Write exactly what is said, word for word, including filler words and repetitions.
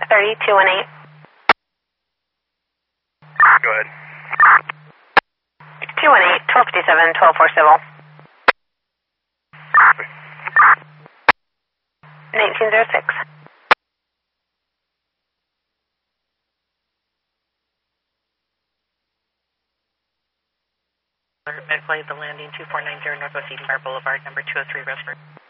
thirty, two one eight. Go ahead. two one eight, twelve fifty-seven, twelve four civil. nineteen oh six. Midway, the landing two four nine zero Northwest Eden Bar Boulevard, number two oh three, Roseburg.